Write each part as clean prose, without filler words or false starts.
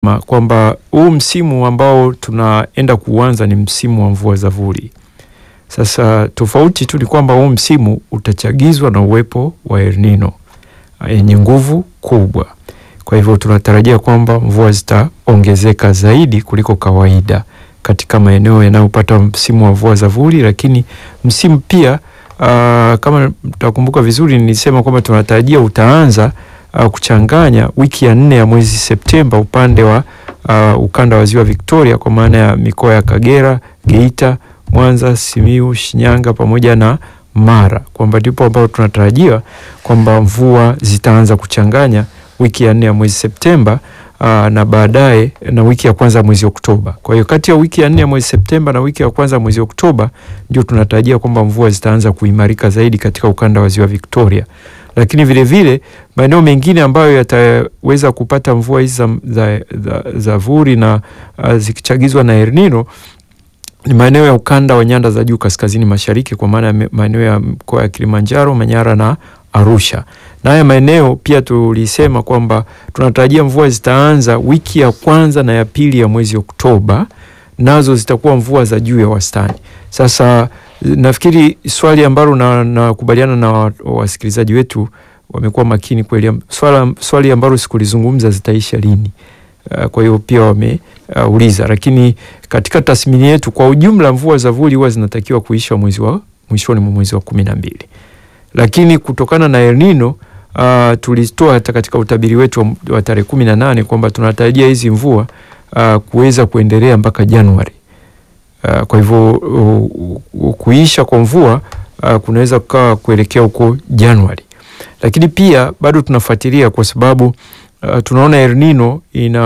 kwamba huu msimu ambao tunaenda kuanza ni msimu wa mvua za vuli. Sasa tofauti tu ni kwamba huu msimu utachagizwa na uwepo wa El Nino yenye nguvu kubwa. Kwa hivyo tunatarajia kwamba mvua zitaongezeka zaidi kuliko kawaida katika maeneo yanayopata msimu wa mvua za vuli, lakini msimu pia kama mtakumbuka vizuri nilisema kwamba tunatarajia utaanza kuchanganya wiki ya 4 ya mwezi Septemba upande wa ukanda wa Ziwa Victoria, kwa maana ya mikoa ya Kagera, Geita, Mwanza, Simiyu, Shinyanga pamoja na Mara, kwamba ndipo ambao tunatarajia kwamba mvua zitaanza kuchanganya wiki ya 4 ya mwezi Septemba na baadaye na wiki ya kwanza mwezi Oktoba. Kwa hiyo kati ya wiki ya 4 ya mwezi Septemba na wiki ya kwanza mwezi Oktoba ndio tunatarajia kwamba mvua zitaanza kuimarika zaidi katika ukanda wa Ziwa Victoria. Lakini vile vile maeneo mengine ambayo yataweza kupata mvua hizi za vuli na zikichagizwa na El Nino ni maeneo ya ukanda wa nyanda za juu kaskazini mashariki, kwa maana ya maeneo ya mkoa ya Kilimanjaro, Manyara na Arusha. Na haya maeneo pia tulisema kwamba tunatarajia mvua zitaanza wiki ya kwanza na ya pili ya mwezi Oktoba, nazo zitakuwa mvua za juu ya wastani. Sasa nafikiri swali ambalo nakubaliana na wasikilizaji wetu wamekuwa makini kweli, swali ambalo sikulizungumza zitaisha lini. Kwa hiyo pia wameuliza, lakini katika tathmini yetu kwa ujumla mvua za vuli huwa zinatakiwa kuisha mwishoni mwa mwezi wa 12. Lakini kutokana na El Nino tulitoa hata katika utabiri wetu wa tarehe 18 kwamba tunatarajia hizi mvua kuweza kuendelea mpaka Januari. Kwa hivyo kuisha kwa mvua kunaweza kukaa kuelekea huko Januari. Lakini pia bado tunafuatilia kwa sababu tunaona El Nino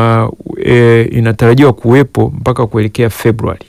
inatarajiwa kuwepo mpaka kuelekea Februari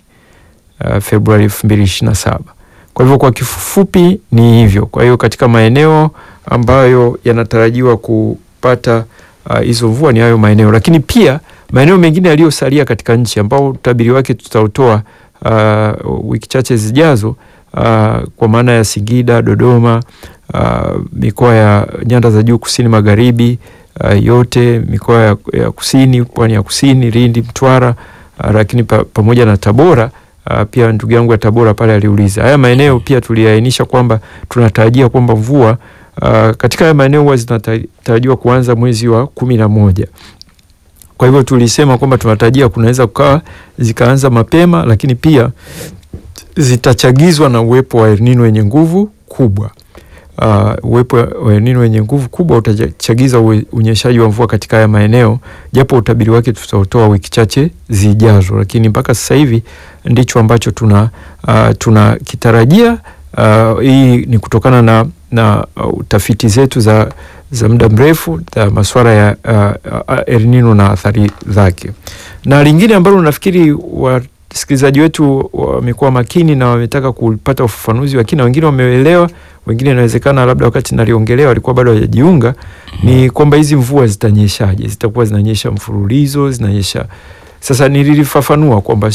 2027. Kwa hivyo kwa kifupi ni hivyo. Kwa hiyo katika maeneo ambayo yanatarajiwa kupata hizo mvua ni hayo maeneo, lakini pia maeneo mengine yaliyosalia katika nchi ambao utabiri wake tutautoa wiki chache zijazo, kwa maana ya Singida, Dodoma, mikoa ya nyanda za juu kusini magharibi, yote mikoa ya kusini, pwani ya kusini, Lindi, Mtwara, lakini pamoja na Tabora. Pia ndugu yangu ya Tabora pale aliuliza. Haya maeneo pia tuliainisha kwamba tunatarajia kwamba mvua katika haya maeneo huwa zinatarajiwa kuanza mwezi wa 11. Kwa hivyo tulisema kwamba tunatarajia kunaweza kukaa zikaanza mapema, lakini pia zitachagizwa na uwepo wa El Nino yenye nguvu kubwa. Uwepo wa El Nino yenye nguvu kubwa utachagiza unyeshaji wa mvua katika haya maeneo, japo utabiri wake tutautoa wiki chache zijazo, lakini mpaka sasa hivi ndicho ambacho tunakitarajia. Hii ni kutokana na utafiti zetu za muda mrefu za masuala ya El Nino na athari zake. Na lingine ambalo nafikiri wasikilizaji wetu wamekuwa makini na wametaka kupata ufafanuzi wa kina, wengine wameelewa, wengine inawezekana labda wakati naliongelea walikuwa bado hawajiunga, ni kwamba hizi mvua zitanyeshaje? Zitakuwa zinanyesha mfululizo, zinanyesha. Sasa nilifafanua kwamba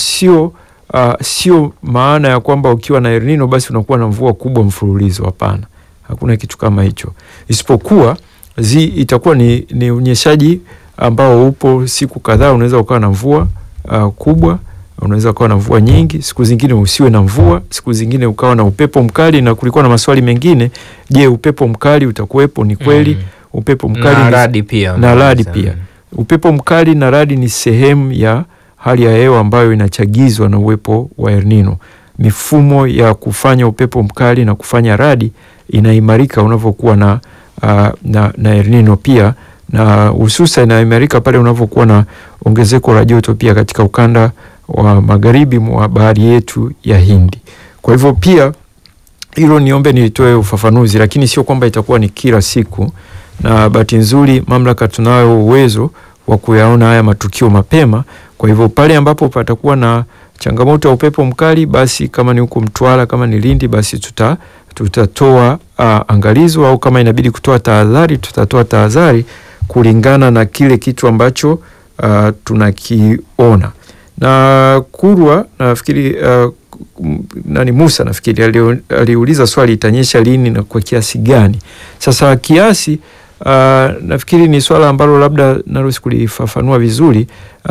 sio maana ya kwamba ukiwa na El Nino basi unakuwa na mvua kubwa mfululizo. Hapana, hakuna kitu kama hicho, isipokuwa itakuwa ni unyeshaji ambao upo siku kadhaa. Unaweza ukawa na mvua kubwa, unaweza ukawa na mvua nyingi, siku zingine usiwe na mvua, siku zingine ukawa na upepo mkali. Na kulikuwa na maswali mengine, je, upepo mkali utakuwepo? Ni kweli upepo mkali na radi pia. Upepo mkali na radi ni sehemu ya hali ya hewa ambayo inachagizwa na uwepo wa El Nino. Mifumo ya kufanya upepo mkali na kufanya radi inaimarika unavyokuwa na El Nino pia, na hususa inaimarika pale unavyokuwa na ongezeko la joto pia katika ukanda wa magharibi mwa bahari yetu ya Hindi. Kwa hivyo pia hilo niombe nilitoe ufafanuzi, lakini sio kwamba itakuwa ni kila siku, na bahati nzuri mamlaka tunayo uwezo wa kuyaona haya matukio mapema. Kwa hivyo pale ambapo patakuwa na changamoto ya upepo mkali, basi kama ni huko Mtwara, kama ni Lindi, basi tutatoa angalizo, au kama inabidi kutoa tahadhari tutatoa tahadhari kulingana na kile kitu ambacho tunakiona. Na Kurwa nafikiri Musa nafikiri aliuliza swali, itanyesha lini na kwa kiasi gani? Sasa kiasi nafikiri ni swala ambalo labda nalo sikulifafanua vizuri.